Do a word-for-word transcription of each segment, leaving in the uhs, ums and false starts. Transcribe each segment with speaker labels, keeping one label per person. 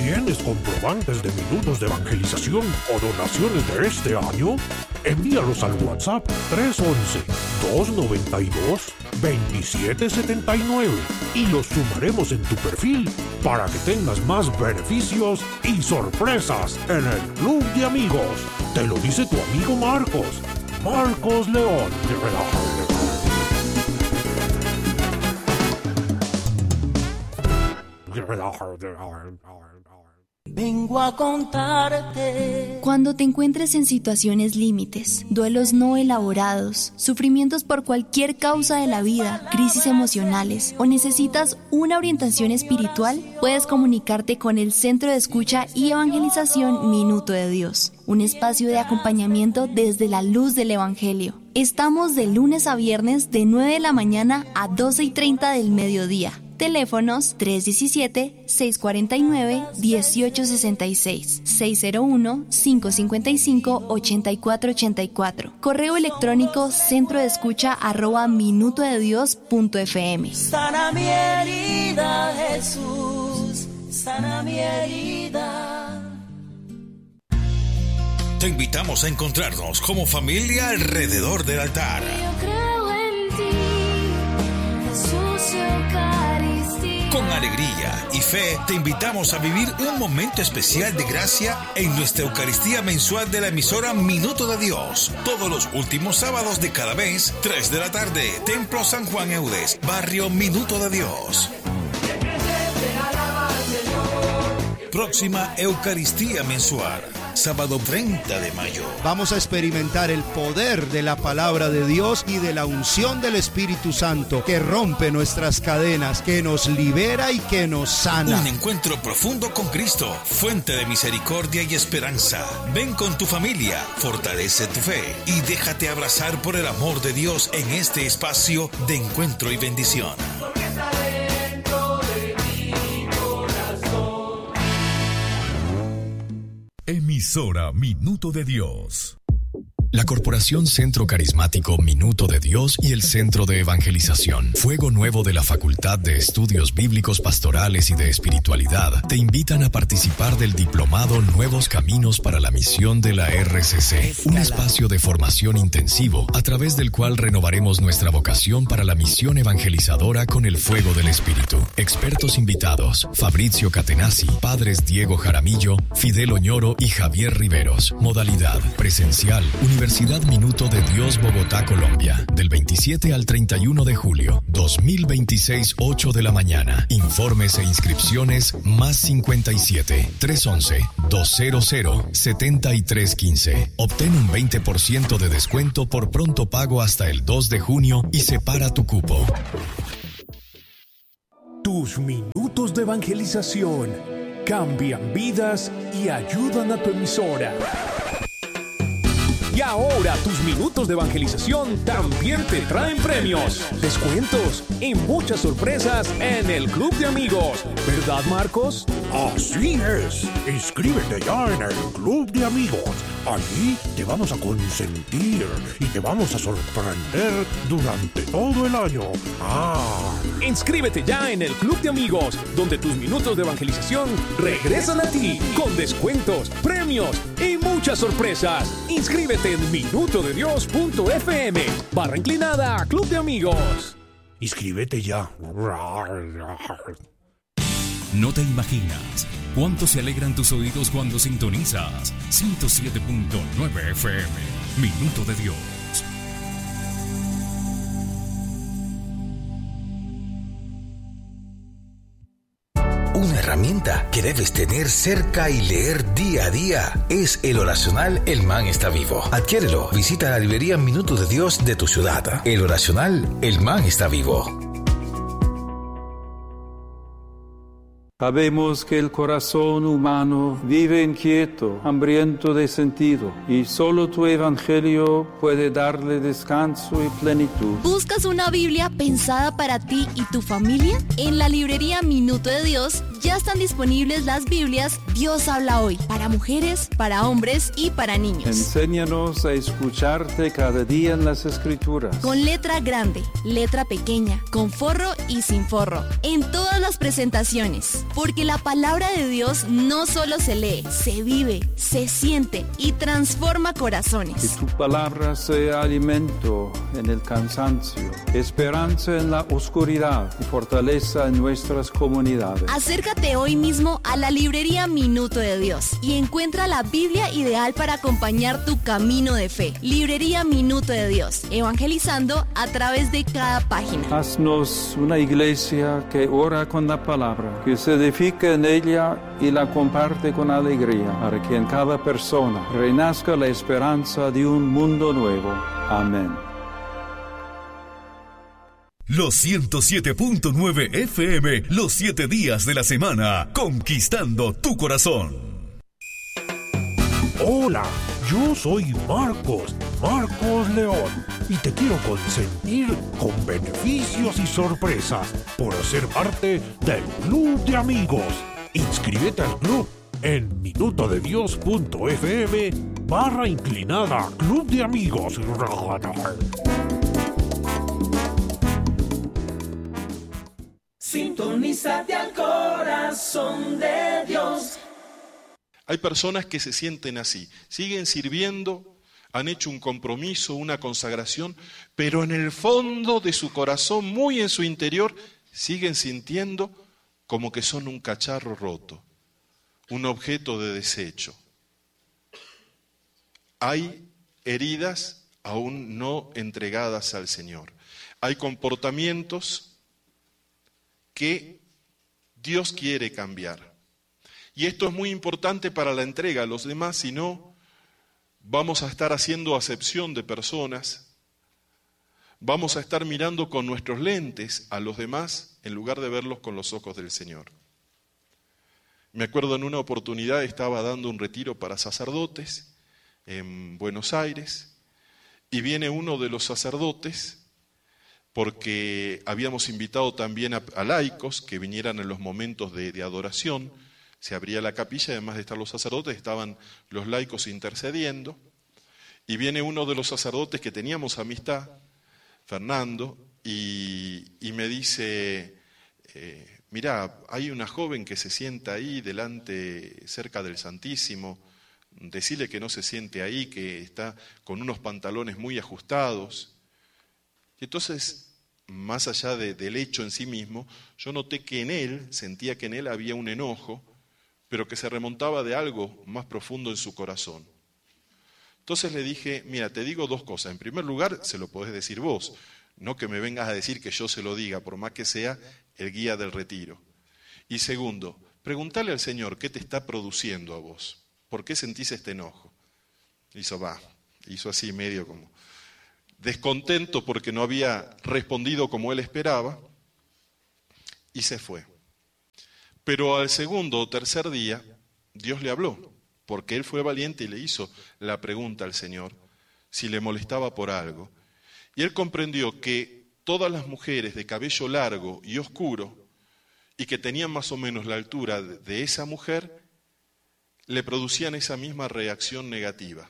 Speaker 1: ¿Tienes comprobantes de minutos de evangelización o donaciones de este año? Envíalos al WhatsApp tres uno uno, dos nueve dos, dos siete siete nueve y los sumaremos en tu perfil para que tengas más beneficios y sorpresas en el Club de Amigos. Te lo dice tu amigo Marcos. Marcos León.
Speaker 2: Vengo a contarte.
Speaker 3: Cuando te encuentres en situaciones límites, duelos no elaborados, sufrimientos por cualquier causa de la vida, crisis emocionales o necesitas una orientación espiritual, puedes comunicarte con el Centro de Escucha y Evangelización Minuto de Dios, un espacio de acompañamiento desde la luz del Evangelio. Estamos de lunes a viernes de nueve de la mañana a doce y treinta del mediodía. Teléfonos tres uno siete, seis cuatro nueve, uno ocho seis seis, seis cero uno, cinco cinco cinco, ocho cuatro ocho cuatro. Correo electrónico centro de escucha arroba minuto de dios punto f m.
Speaker 2: Sana mi herida, Jesús, sana mi herida.
Speaker 4: Te invitamos a encontrarnos como familia alrededor del altar.
Speaker 5: Yo creo en ti, Jesús Eucaristía.
Speaker 4: Con alegría y fe te invitamos a vivir un momento especial de gracia en nuestra Eucaristía mensual de la emisora Minuto de Dios. Todos los últimos sábados de cada mes, tres de la tarde, Templo San Juan Eudes, barrio Minuto de Dios. Próxima Eucaristía mensual, sábado treinta de mayo.
Speaker 6: Vamos a experimentar el poder de la palabra de Dios y de la unción del Espíritu Santo que rompe nuestras cadenas, que nos libera y que nos sana.
Speaker 4: Un encuentro profundo con Cristo, fuente de misericordia y esperanza. Ven con tu familia, fortalece tu fe y déjate abrazar por el amor de Dios en este espacio de encuentro y bendición.
Speaker 7: Emisora Minuto de Dios.
Speaker 8: La Corporación Centro Carismático Minuto de Dios y el Centro de Evangelización Fuego Nuevo de la Facultad de Estudios Bíblicos Pastorales y de Espiritualidad te invitan a participar del diplomado Nuevos Caminos para la Misión de la R C C, un espacio de formación intensivo a través del cual renovaremos nuestra vocación para la misión evangelizadora con el fuego del Espíritu. Expertos invitados: Fabrizio Catenazzi, padres Diego Jaramillo, Fidel Oñoro y Javier Riveros. Modalidad presencial, Universidad Minuto de Dios, Bogotá, Colombia, del veintisiete al treinta y uno de julio, dos mil veintiséis, ocho de la mañana. Informes e inscripciones más cincuenta y siete, trescientos once, doscientos, setenta y tres quince. Obtén un veinte por ciento de descuento por pronto pago hasta el dos de junio y separa tu cupo.
Speaker 1: Tus minutos de evangelización cambian vidas y ayudan a tu emisora. Y ahora tus minutos de evangelización también te traen premios, descuentos y muchas sorpresas en el Club de Amigos. ¿Verdad, Marcos? Así es. Inscríbete ya en el Club de Amigos. Allí te vamos a consentir y te vamos a sorprender durante todo el año. Ah. Inscríbete ya en el Club de Amigos, donde tus minutos de evangelización regresan a ti con descuentos, premios y muchas sorpresas. Inscríbete en minuto de dios punto f m barra inclinada Club de Amigos. Inscríbete ya.
Speaker 7: No te imaginas cuánto se alegran tus oídos cuando sintonizas ciento siete punto nueve F M. Minuto de Dios.
Speaker 4: Una herramienta que debes tener cerca y leer día a día es el oracional El Man está vivo. Adquiérelo. Visita la librería Minuto de Dios de tu ciudad. El oracional El Man está vivo.
Speaker 9: Sabemos que el corazón humano vive inquieto, hambriento de sentido, y solo tu evangelio puede darle descanso y plenitud.
Speaker 3: ¿Buscas una Biblia pensada para ti y tu familia? En la librería Minuto de Dios Ya están disponibles las Biblias Dios habla hoy, para mujeres, para hombres y para niños.
Speaker 9: Enséñanos a escucharte cada día en las Escrituras.
Speaker 3: Con letra grande, letra pequeña, con forro y sin forro, en todas las presentaciones. Porque la palabra de Dios no solo se lee, se vive, se siente y transforma corazones.
Speaker 9: Que tu palabra sea alimento en el cansancio, esperanza en la oscuridad y fortaleza en nuestras comunidades.
Speaker 3: Acércate hoy mismo a la librería Minuto de Dios y encuentra la Biblia ideal para acompañar tu camino de fe. Librería Minuto de Dios, evangelizando a través de cada página.
Speaker 9: Haznos una iglesia que ora con la palabra, que se edifica en ella y la comparte con alegría, para que en cada persona renazca la esperanza de un mundo nuevo. Amén.
Speaker 10: Los ciento siete punto nueve F M, los siete días de la semana, conquistando tu corazón.
Speaker 11: Hola, yo soy Marcos, Marcos León, y te quiero consentir con beneficios y sorpresas por ser parte del Club de Amigos. Inscríbete al club en minutodedios.fm barra inclinada Club de Amigos.
Speaker 2: Sintonízate al corazón de Dios.
Speaker 12: Hay personas que se sienten así, siguen sirviendo, han hecho un compromiso, una consagración, pero en el fondo de su corazón, muy en su interior, siguen sintiendo como que son un cacharro roto, un objeto de desecho. Hay heridas aún no entregadas al Señor. Hay comportamientos que Dios quiere cambiar. Y esto es muy importante para la entrega a los demás, si no, vamos a estar haciendo acepción de personas, vamos a estar mirando con nuestros lentes a los demás en lugar de verlos con los ojos del Señor. Me acuerdo en una oportunidad estaba dando un retiro para sacerdotes en Buenos Aires y viene uno de los sacerdotes, porque habíamos invitado también a, a laicos que vinieran en los momentos de, de adoración. Se abría la capilla, además de estar los sacerdotes, estaban los laicos intercediendo. Y viene uno de los sacerdotes que teníamos amistad, Fernando, y, y me dice, eh, mirá, hay una joven que se sienta ahí delante, cerca del Santísimo, decirle que no se siente ahí, que está con unos pantalones muy ajustados. Y entonces, más allá de, del hecho en sí mismo, yo noté que en él, sentía que en él había un enojo, pero que se remontaba de algo más profundo en su corazón. Entonces le dije, mira, te digo dos cosas. En primer lugar, se lo podés decir vos, no que me vengas a decir que yo se lo diga, por más que sea el guía del retiro. Y segundo, preguntale al Señor qué te está produciendo a vos, por qué sentís este enojo. Hizo, va, hizo así medio como descontento porque no había respondido como él esperaba, y se fue. Pero al segundo o tercer día, Dios le habló, porque él fue valiente y le hizo la pregunta al Señor, si le molestaba por algo. Y él comprendió que todas las mujeres de cabello largo y oscuro, y que tenían más o menos la altura de esa mujer, le producían esa misma reacción negativa.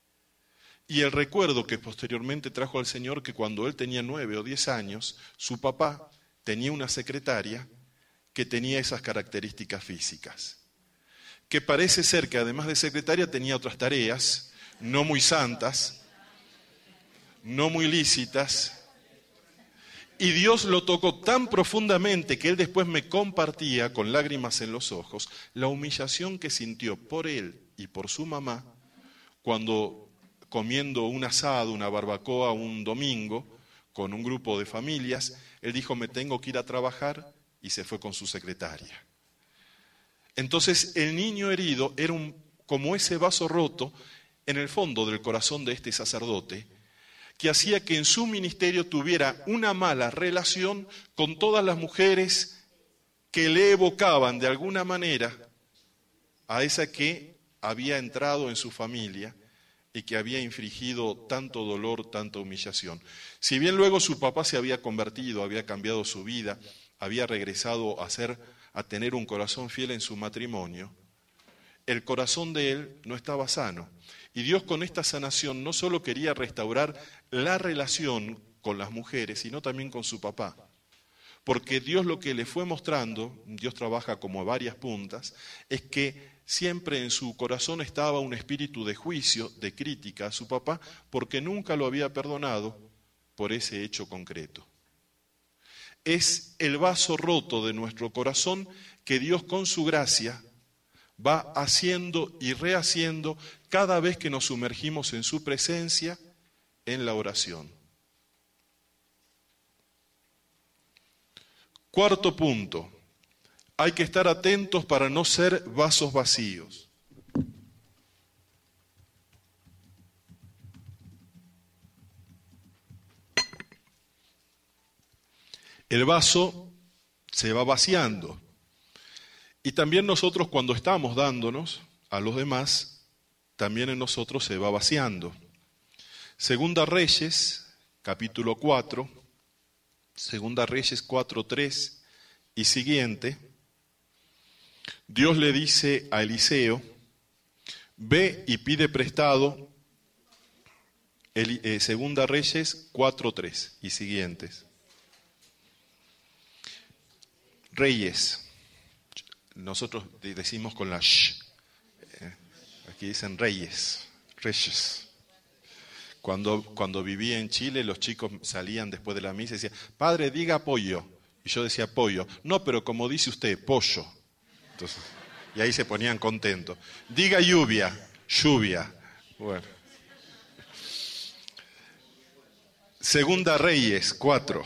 Speaker 12: Y el recuerdo que posteriormente trajo al Señor, que cuando él tenía nueve o diez años, su papá tenía una secretaria que tenía esas características físicas. Que parece ser que además de secretaria tenía otras tareas, no muy santas, no muy lícitas. Y Dios lo tocó tan profundamente que él después me compartía, con lágrimas en los ojos, la humillación que sintió por él y por su mamá cuando, comiendo un asado, una barbacoa un domingo, con un grupo de familias, él dijo, me tengo que ir a trabajar, y se fue con su secretaria. Entonces el niño herido era un, como ese vaso roto en el fondo del corazón de este sacerdote, que hacía que en su ministerio tuviera una mala relación con todas las mujeres que le evocaban de alguna manera a esa que había entrado en su familia y que había infligido tanto dolor, tanta humillación. Si bien luego su papá se había convertido, había cambiado su vida, había regresado a ser a tener un corazón fiel en su matrimonio, el corazón de él no estaba sano. Y Dios con esta sanación no solo quería restaurar la relación con las mujeres, sino también con su papá. Porque Dios lo que le fue mostrando, Dios trabaja como a varias puntas, es que siempre en su corazón estaba un espíritu de juicio, de crítica a su papá, porque nunca lo había perdonado por ese hecho concreto. Es el vaso roto de nuestro corazón que Dios con su gracia va haciendo y rehaciendo cada vez que nos sumergimos en su presencia en la oración. Cuarto punto, hay que estar atentos para no ser vasos vacíos. El vaso se va vaciando. Y también nosotros cuando estamos dándonos a los demás, también en nosotros se va vaciando. Segunda Reyes, capítulo cuatro, Segunda Reyes cuatro, tres y siguiente, Dios le dice a Eliseo, ve y pide prestado, el, eh, Segunda Reyes cuatro, tres y siguientes. Reyes. Nosotros decimos con la sh, aquí dicen reyes, reyes. Cuando, cuando vivía en Chile, los chicos salían después de la misa y decían, padre, diga pollo. Y yo decía pollo. No, pero como dice usted, pollo. Entonces, y ahí se ponían contentos. Diga lluvia, lluvia. Bueno. Segunda Reyes cuatro.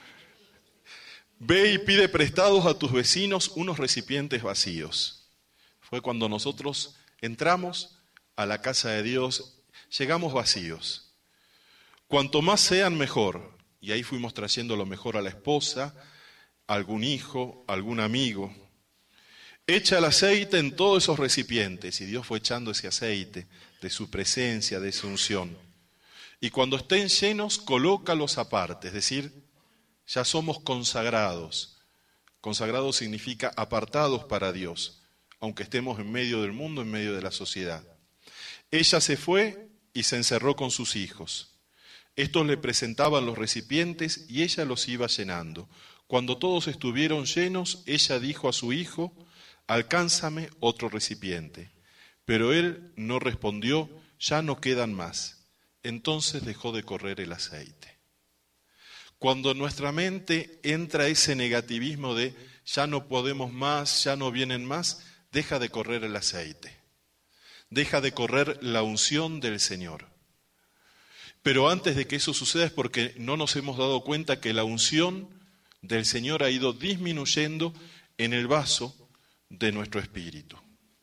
Speaker 12: Ve y pide prestados a tus vecinos unos recipientes vacíos. Fue cuando nosotros entramos a la casa de Dios, llegamos vacíos. Cuanto más sean, mejor. Y ahí fuimos trayendo lo mejor a la esposa, a algún hijo, a algún amigo. Echa el aceite en todos esos recipientes. Y Dios fue echando ese aceite de su presencia, de su unción. Y cuando estén llenos, colócalos aparte, es decir, ya somos consagrados. Consagrados significa apartados para Dios, aunque estemos en medio del mundo, en medio de la sociedad. Ella se fue y se encerró con sus hijos. Estos le presentaban los recipientes y ella los iba llenando. Cuando todos estuvieron llenos, ella dijo a su hijo, alcánzame otro recipiente. Pero él no respondió, ya no quedan más. Entonces dejó de correr el aceite. Cuando en nuestra mente entra ese negativismo de ya no podemos más, ya no vienen más, deja de correr el aceite. Deja de correr la unción del Señor. Pero antes de que eso suceda es porque no nos hemos dado cuenta que la unción del Señor ha ido disminuyendo en el vaso de nuestro espíritu.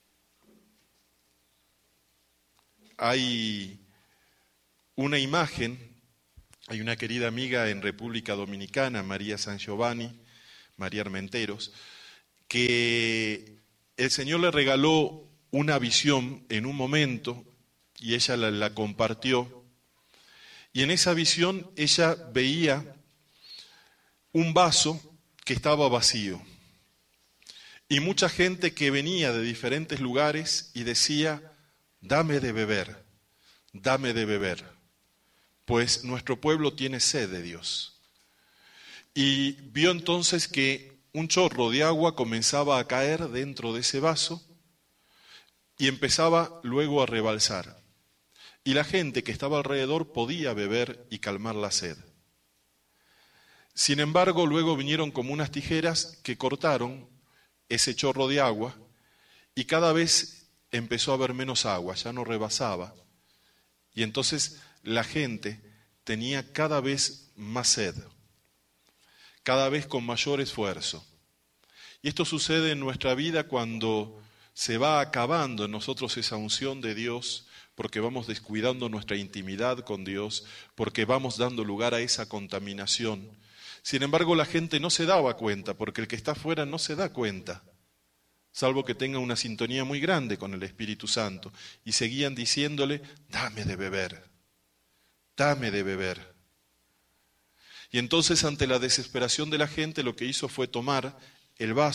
Speaker 12: Hay una imagen. Hay una querida amiga en República Dominicana, María San Giovanni, María Armenteros, que el Señor le regaló una visión en un momento y ella la, la compartió. Y en esa visión ella veía un vaso que estaba vacío. Y mucha gente que venía de diferentes lugares y decía, dame de beber, dame de beber. Pues nuestro pueblo tiene sed de Dios. Y vio entonces que un chorro de agua comenzaba a caer dentro de ese vaso y empezaba luego a rebalsar. Y la gente que estaba alrededor podía beber y calmar la sed. Sin embargo, luego vinieron como unas tijeras que cortaron ese chorro de agua y cada vez empezó a haber menos agua, ya no rebasaba. Y entonces la gente tenía cada vez más sed, cada vez con mayor esfuerzo. Y esto sucede en nuestra vida cuando se va acabando en nosotros esa unción de Dios, porque vamos descuidando nuestra intimidad con Dios, porque vamos dando lugar a esa contaminación. Sin embargo, la gente no se daba cuenta, porque el que está afuera no se da cuenta, salvo que tenga una sintonía muy grande con el Espíritu Santo, y seguían diciéndole, dame de beber. Dame de beber. Y entonces ante la desesperación de la gente lo que hizo fue tomar el vaso,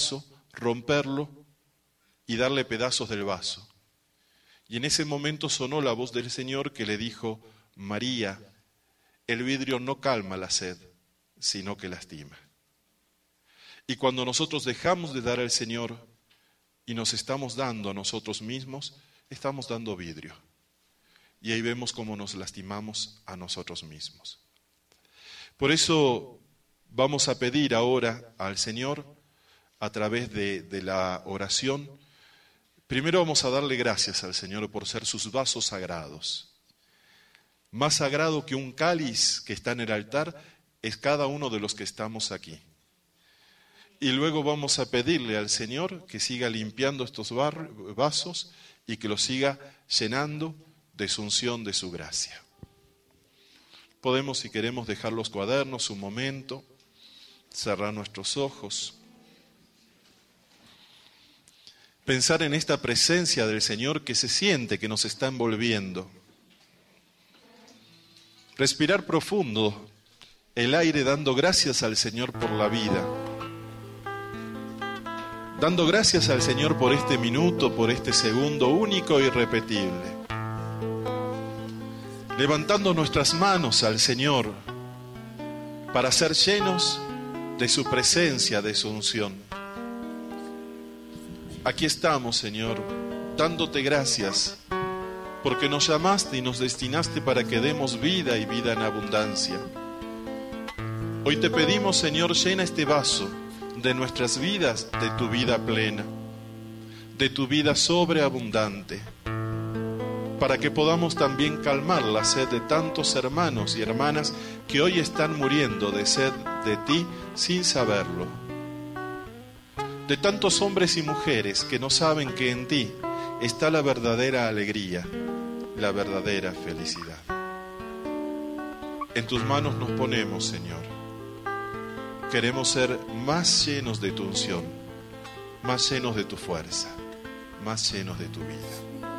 Speaker 12: romperlo y darle pedazos del vaso. Y en ese momento sonó la voz del Señor que le dijo: María, el vidrio no calma la sed, sino que lastima. Y cuando nosotros dejamos de dar al Señor y nos estamos dando a nosotros mismos, estamos dando vidrio. Y ahí vemos cómo nos lastimamos a nosotros mismos. Por eso vamos a pedir ahora al Señor, a través de, de la oración, primero vamos a darle gracias al Señor por ser sus vasos sagrados. Más sagrado que un cáliz que está en el altar es cada uno de los que estamos aquí. Y luego vamos a pedirle al Señor que siga limpiando estos bar- vasos y que los siga llenando de su unción, de su gracia. Podemos, si queremos, dejar los cuadernos un momento, cerrar nuestros ojos, pensar en esta presencia del Señor que se siente, que nos está envolviendo. Respirar profundo el aire dando gracias al Señor por la vida. Dando gracias al Señor por este minuto, por este segundo único e irrepetible. Levantando nuestras manos al Señor para ser llenos de su presencia, de su unción. Aquí estamos, Señor, dándote gracias porque nos llamaste y nos destinaste para que demos vida y vida en abundancia. Hoy te pedimos, Señor, llena este vaso de nuestras vidas, de tu vida plena, de tu vida sobreabundante, para que podamos también calmar la sed de tantos hermanos y hermanas que hoy están muriendo de sed de ti sin saberlo. De tantos hombres y mujeres que no saben que en ti está la verdadera alegría, la verdadera felicidad. En tus manos nos ponemos, Señor. Queremos ser más llenos de tu unción, más llenos de tu fuerza, más llenos de tu vida.